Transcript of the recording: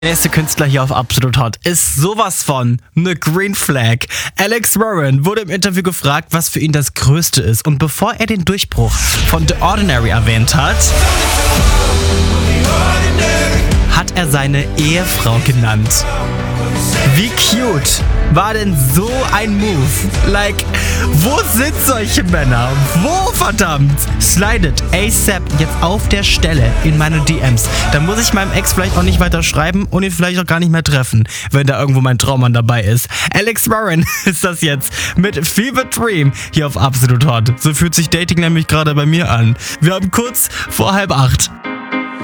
Der nächste Künstler hier auf Absolut Hot ist sowas von eine Green Flag. Alex Warren wurde im Interview gefragt, was für ihn das Größte ist. Und bevor er den Durchbruch von The Ordinary erwähnt hat, hat er seine Ehefrau genannt. Wie cute war denn so ein Move? Like, wo sind solche Männer? Wo, verdammt? Slidet ASAP jetzt auf der Stelle in meine DMs. Dann muss ich meinem Ex vielleicht auch nicht weiter schreiben und ihn vielleicht auch gar nicht mehr treffen, wenn da irgendwo mein Traummann dabei ist. Alex Warren ist das jetzt mit Fever Dream hier auf Absolut Hot. So fühlt sich Dating nämlich gerade bei mir an. Wir haben kurz vor 7:30.